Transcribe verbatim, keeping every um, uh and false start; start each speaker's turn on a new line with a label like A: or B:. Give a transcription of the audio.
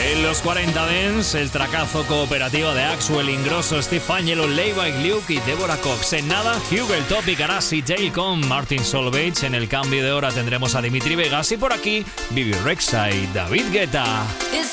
A: En los cuarenta Dance, el tracazo cooperativo de Axwell, Ingrosso, Steve Angelo, Levi Luke y Deborah Cox. En nada, Hugel Topic, Arasi, Dale con Martin Solveig. En el cambio de hora tendremos a Dimitri Vegas y por aquí, Bibi Rexha y David Guetta.